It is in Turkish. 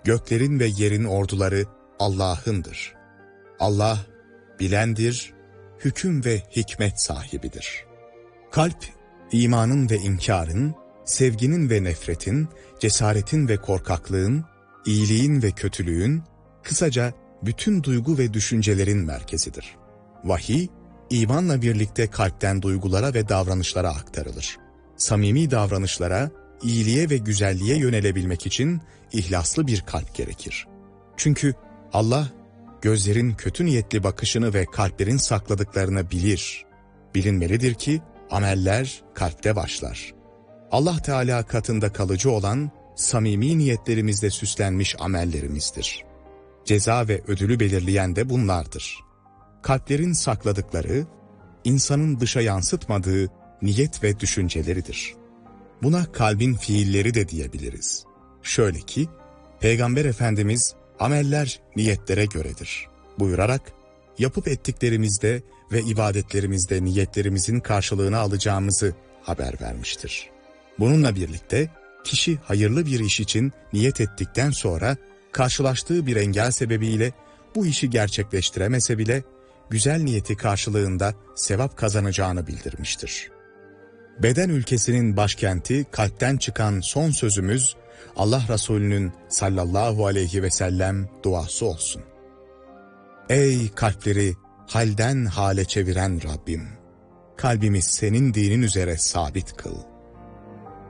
Göklerin ve yerin orduları Allah'ındır. Allah bilendir, hüküm ve hikmet sahibidir. Kalp, imanın ve inkarın, sevginin ve nefretin, cesaretin ve korkaklığın, iyiliğin ve kötülüğün, kısaca bütün duygu ve düşüncelerin merkezidir. Vahiy, imanla birlikte kalpten duygulara ve davranışlara aktarılır. Samimi davranışlara, iyiliğe ve güzelliğe yönelebilmek için ihlaslı bir kalp gerekir. Çünkü Allah, gözlerin kötü niyetli bakışını ve kalplerin sakladıklarını bilir. Bilinmelidir ki ameller kalpte başlar. Allah Teala katında kalıcı olan samimi niyetlerimizle süslenmiş amellerimizdir. Ceza ve ödülü belirleyen de bunlardır. Kalplerin sakladıkları, insanın dışa yansıtmadığı niyet ve düşünceleridir. Buna kalbin fiilleri de diyebiliriz. Şöyle ki, Peygamber Efendimiz ameller niyetlere göredir buyurarak, yapıp ettiklerimizde ve ibadetlerimizde niyetlerimizin karşılığını alacağımızı haber vermiştir. Bununla birlikte kişi hayırlı bir iş için niyet ettikten sonra karşılaştığı bir engel sebebiyle bu işi gerçekleştiremese bile güzel niyeti karşılığında sevap kazanacağını bildirmiştir. Beden ülkesinin başkenti kalpten çıkan son sözümüz Allah Resulü'nün sallallahu aleyhi ve sellem duası olsun. Ey kalpleri halden hale çeviren Rabbim! Kalbimi senin dinin üzere sabit kıl.